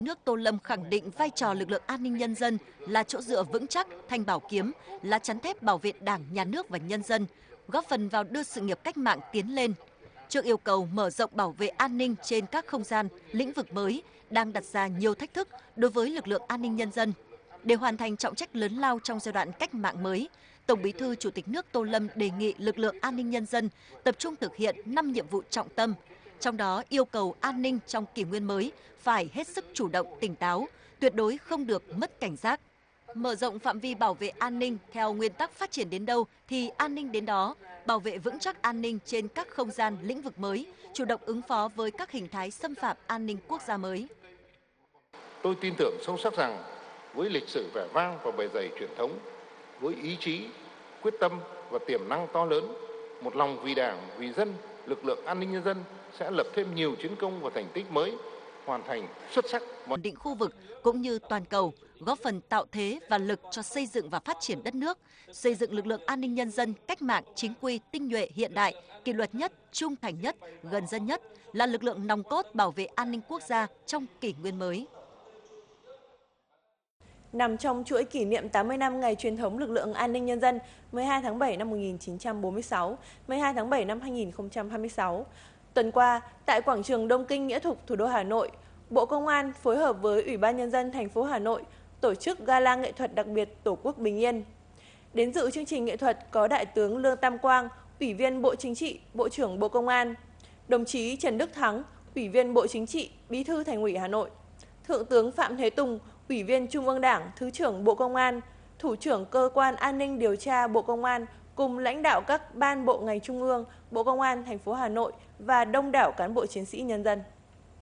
Nước Tô Lâm khẳng định vai trò lực lượng an ninh nhân dân là chỗ dựa vững chắc, thanh bảo kiếm, là chắn thép bảo vệ Đảng, Nhà nước và nhân dân, góp phần vào đưa sự nghiệp cách mạng tiến lên. Trước yêu cầu mở rộng bảo vệ an ninh trên các không gian, lĩnh vực mới đang đặt ra nhiều thách thức đối với lực lượng an ninh nhân dân. Để hoàn thành trọng trách lớn lao trong giai đoạn cách mạng mới, Tổng Bí thư Chủ tịch nước Tô Lâm đề nghị lực lượng an ninh nhân dân tập trung thực hiện 5 nhiệm vụ trọng tâm. Trong đó yêu cầu an ninh trong kỷ nguyên mới phải hết sức chủ động, tỉnh táo, tuyệt đối không được mất cảnh giác. Mở rộng phạm vi bảo vệ an ninh theo nguyên tắc phát triển đến đâu thì an ninh đến đó, bảo vệ vững chắc an ninh trên các không gian, lĩnh vực mới, chủ động ứng phó với các hình thái xâm phạm an ninh quốc gia mới. Tôi tin tưởng sâu sắc rằng với lịch sử vẻ vang và bề dày truyền thống, với ý chí, quyết tâm và tiềm năng to lớn, một lòng vì Đảng, vì dân, lực lượng an ninh nhân dân sẽ lập thêm nhiều chiến công và thành tích mới, hoàn thành xuất sắc ổn định khu vực cũng như toàn cầu, góp phần tạo thế và lực cho xây dựng và phát triển đất nước, xây dựng lực lượng an ninh nhân dân cách mạng chính quy, tinh nhuệ, hiện đại, kỷ luật nhất, trung thành nhất, gần dân nhất, là lực lượng nòng cốt bảo vệ an ninh quốc gia trong kỷ nguyên mới. Nằm trong chuỗi kỷ niệm 80 năm ngày truyền thống lực lượng an ninh nhân dân 12 tháng 7 năm 1946, 12 tháng 7 năm 2026, tuần qua, tại quảng trường Đông Kinh Nghĩa Thục, thủ đô Hà Nội, Bộ Công an phối hợp với Ủy ban Nhân dân thành phố Hà Nội tổ chức gala nghệ thuật đặc biệt Tổ quốc bình yên. Đến dự chương trình nghệ thuật có Đại tướng Lương Tam Quang, Ủy viên Bộ Chính trị, Bộ trưởng Bộ Công an, đồng chí Trần Đức Thắng, Ủy viên Bộ Chính trị, Bí thư Thành ủy Hà Nội, Thượng tướng Phạm Thế Tùng, Ủy viên Trung ương Đảng, Thứ trưởng Bộ Công an, Thủ trưởng Cơ quan An ninh Điều tra Bộ Công an cùng lãnh đạo các ban bộ ngành trung ương, Bộ Công an thành phố Hà Nội và đông đảo cán bộ chiến sĩ nhân dân.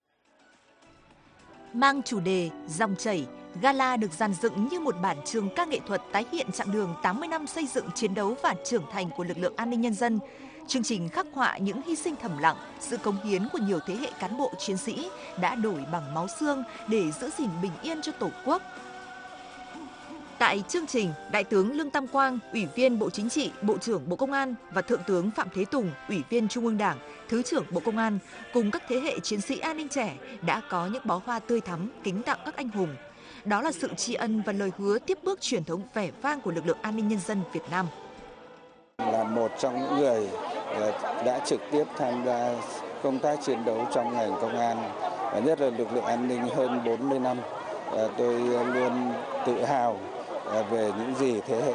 Mang chủ đề Dòng chảy, gala được dàn dựng như một bản trường ca nghệ thuật tái hiện chặng đường 80 năm xây dựng, chiến đấu và trưởng thành của lực lượng an ninh nhân dân. Chương trình khắc họa những hy sinh thầm lặng, sự cống hiến của nhiều thế hệ cán bộ chiến sĩ đã đổi bằng máu xương để giữ gìn bình yên cho Tổ quốc. Tại chương trình, Đại tướng Lương Tam Quang, Ủy viên Bộ Chính trị, Bộ trưởng Bộ Công an và Thượng tướng Phạm Thế Tùng, Ủy viên Trung ương Đảng, Thứ trưởng Bộ Công an cùng các thế hệ chiến sĩ an ninh trẻ đã có những bó hoa tươi thắm kính tặng các anh hùng. Đó là sự tri ân và lời hứa tiếp bước truyền thống vẻ vang của lực lượng an ninh nhân dân Việt Nam. Là một trong những người đã trực tiếp tham gia công tác chiến đấu trong ngành công an, và nhất là lực lượng an ninh hơn 40 năm. Tôi luôn tự hào về những gì thế hệ